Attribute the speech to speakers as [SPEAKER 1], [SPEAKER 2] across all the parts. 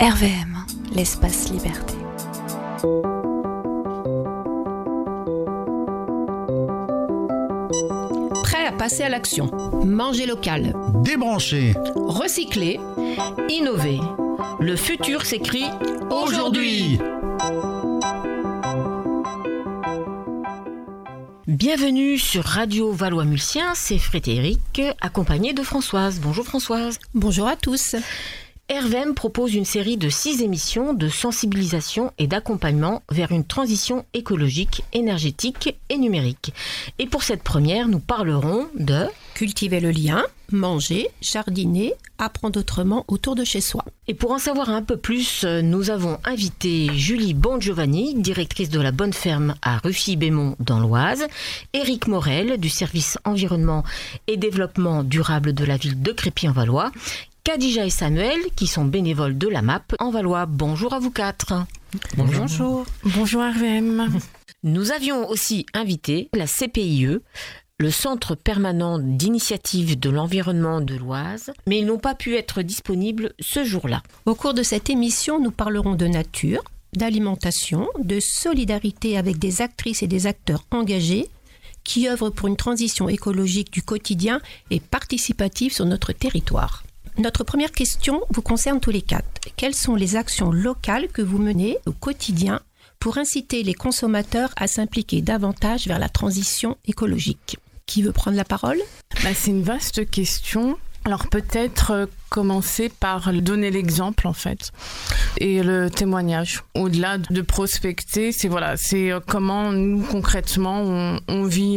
[SPEAKER 1] RVM, l'espace liberté.
[SPEAKER 2] Prêt à passer à l'action. Manger local.
[SPEAKER 3] Débrancher.
[SPEAKER 2] Recycler. Innover. Le futur s'écrit aujourd'hui. Bienvenue sur Radio Valois-Mulsien, c'est Frédéric, accompagné de Françoise. Bonjour Françoise.
[SPEAKER 4] Bonjour à tous.
[SPEAKER 2] RVM propose une série de 6 émissions de sensibilisation et d'accompagnement vers une transition écologique, énergétique et numérique. Et pour cette première, nous parlerons de...
[SPEAKER 4] Cultiver le lien, manger, jardiner, apprendre autrement autour de chez soi.
[SPEAKER 2] Et pour en savoir un peu plus, nous avons invité Julie Bongiovanni, directrice de la Bonne Ferme à Ruffy-Bémont dans l'Oise, Éric Morel du service environnement et développement durable de la ville de Crépy-en-Valois, Khadija et Samuel qui sont bénévoles de la MAP en Valois. Bonjour à vous quatre.
[SPEAKER 4] Bonjour.
[SPEAKER 5] Bonjour RVM.
[SPEAKER 2] Nous avions aussi invité la CPIE, le Centre permanent d'initiative de l'environnement de l'Oise, mais ils n'ont pas pu être disponibles ce jour-là.
[SPEAKER 4] Au cours de cette émission, nous parlerons de nature, d'alimentation, de solidarité avec des actrices et des acteurs engagés qui œuvrent pour une transition écologique du quotidien et participative sur notre territoire. Notre première question vous concerne tous les quatre. Quelles sont les actions locales que vous menez au quotidien pour inciter les consommateurs à s'impliquer davantage vers la transition écologique ? Qui veut prendre la parole ?
[SPEAKER 5] C'est une vaste question. Alors peut-être commencer par donner l'exemple en fait et le témoignage. Au-delà de prospecter, c'est comment nous concrètement on vit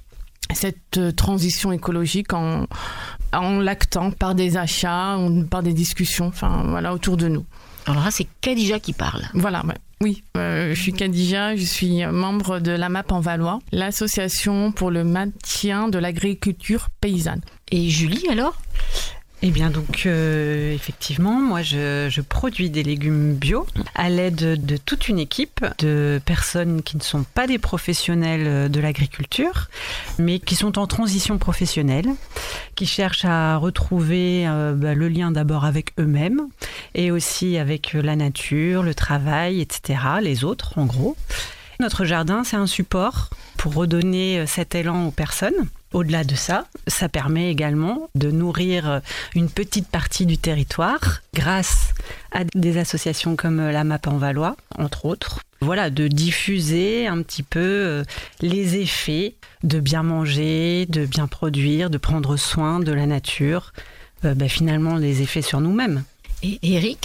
[SPEAKER 5] cette transition écologique en l'actant par des achats, par des discussions, autour de nous.
[SPEAKER 2] Alors là, c'est Khadija qui parle.
[SPEAKER 5] Voilà, ouais. Oui, je suis Khadija, je suis membre de la MAP en Valois, l'association pour le maintien de l'agriculture paysanne.
[SPEAKER 2] Et Julie, alors ?
[SPEAKER 6] Eh bien donc effectivement, moi je produis des légumes bio à l'aide de toute une équipe de personnes qui ne sont pas des professionnels de l'agriculture, mais qui sont en transition professionnelle, qui cherchent à retrouver le lien d'abord avec eux-mêmes et aussi avec la nature, le travail, etc., les autres en gros. Notre jardin, c'est un support pour redonner cet élan aux personnes. Au-delà de ça, ça permet également de nourrir une petite partie du territoire grâce à des associations comme la MAP en Valois, entre autres. Voilà, de diffuser un petit peu les effets de bien manger, de bien produire, de prendre soin de la nature, finalement les effets sur nous-mêmes.
[SPEAKER 2] Et Éric ?